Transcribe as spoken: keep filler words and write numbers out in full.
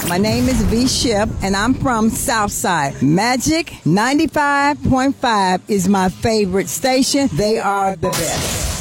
My name is V. Ship, and I'm from Southside. Magic ninety-five point five is my favorite station. They are the best.